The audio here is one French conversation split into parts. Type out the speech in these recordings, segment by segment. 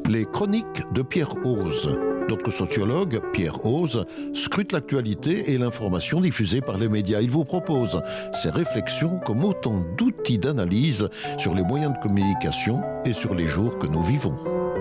Les chroniques de Pierre Hoze. Notre sociologue, Pierre Hoze, scrute l'actualité et l'information diffusée par les médias. Il vous propose ses réflexions comme autant d'outils d'analyse sur les moyens de communication et sur les jours que nous vivons.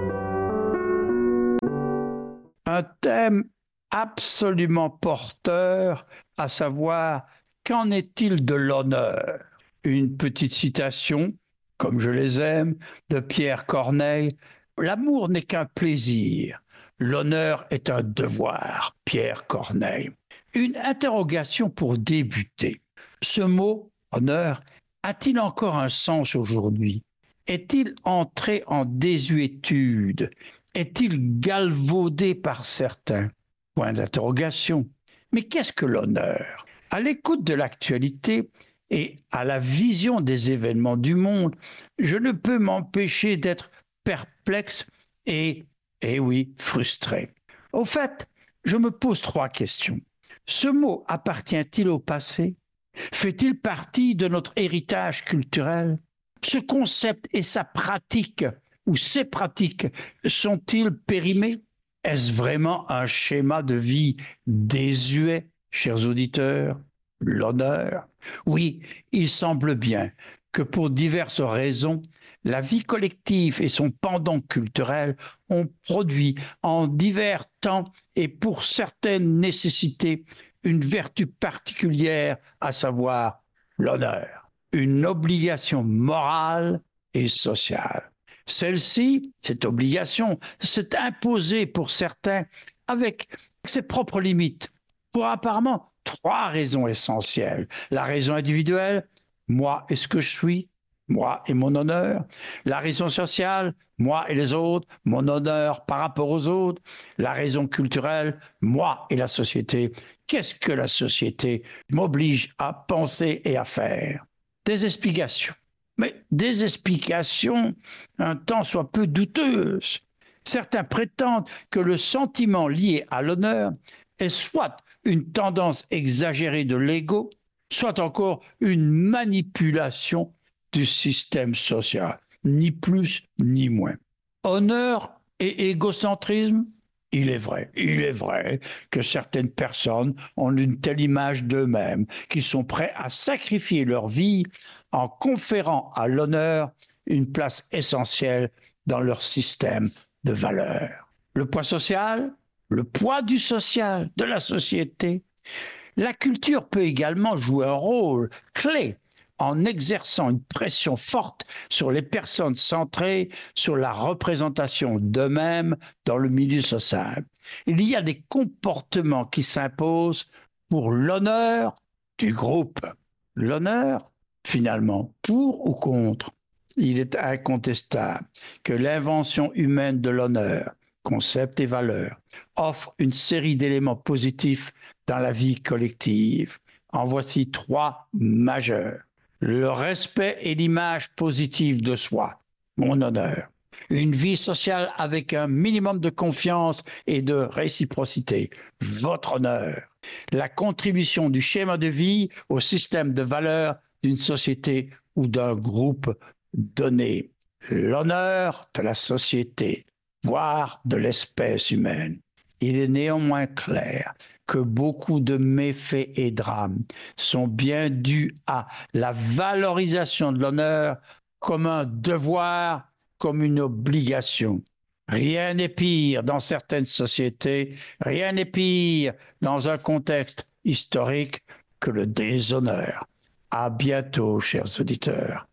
Un thème absolument porteur, à savoir qu'en est-il de l'honneur? Une petite citation, comme je les aime, de Pierre Corneille. L'amour n'est qu'un plaisir, l'honneur est un devoir. Pierre Corneille. Une interrogation pour débuter. Ce mot, honneur, a-t-il encore un sens aujourd'hui? Est-il entré en désuétude? Est-il galvaudé par certains? Point d'interrogation. Mais qu'est-ce que l'honneur? À l'écoute de l'actualité et à la vision des événements du monde, je ne peux m'empêcher d'être perplexe et oui, frustré. Au fait, je me pose 3 questions. Ce mot appartient-il au passé? Fait-il partie de notre héritage culturel? Ce concept et sa pratique ou ces pratiques sont-ils périmés? Est-ce vraiment un schéma de vie désuet, chers auditeurs? L'honneur? Oui, il semble bien que pour diverses raisons, la vie collective et son pendant culturel ont produit en divers temps et pour certaines nécessités une vertu particulière, à savoir l'honneur, une obligation morale et sociale. Celle-ci, cette obligation, s'est imposée pour certains avec ses propres limites, pour apparemment 3 raisons essentielles. La raison individuelle, moi et ce que je suis, moi et mon honneur. La raison sociale, moi et les autres, mon honneur par rapport aux autres. La raison culturelle, moi et la société. Qu'est-ce que la société m'oblige à penser et à faire? Des explications. Mais des explications un tant soit peu douteuses. Certains prétendent que le sentiment lié à l'honneur est soit une tendance exagérée de l'ego, soit encore une manipulation du système social, ni plus ni moins. Honneur et égocentrisme, il est vrai que certaines personnes ont une telle image d'eux-mêmes qu'ils sont prêts à sacrifier leur vie en conférant à l'honneur une place essentielle dans leur système de valeurs. Le poids social, le poids du social, de la société. La culture peut également jouer un rôle clé en exerçant une pression forte sur les personnes centrées sur la représentation d'eux-mêmes dans le milieu social. Il y a des comportements qui s'imposent pour l'honneur du groupe. L'honneur, finalement, pour ou contre? Il est incontestable que l'invention humaine de l'honneur, concept et valeur, offre une série d'éléments positifs dans la vie collective. En voici 3 majeurs. Le respect et l'image positive de soi, mon honneur. Une vie sociale avec un minimum de confiance et de réciprocité, votre honneur. La contribution du schéma de vie au système de valeurs d'une société ou d'un groupe donné. L'honneur de la société, voire de l'espèce humaine. Il est néanmoins clair que beaucoup de méfaits et drames sont bien dus à la valorisation de l'honneur comme un devoir, comme une obligation. Rien n'est pire dans certaines sociétés, rien n'est pire dans un contexte historique que le déshonneur. À bientôt, chers auditeurs.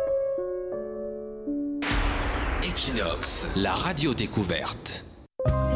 Equinox, la radio découverte.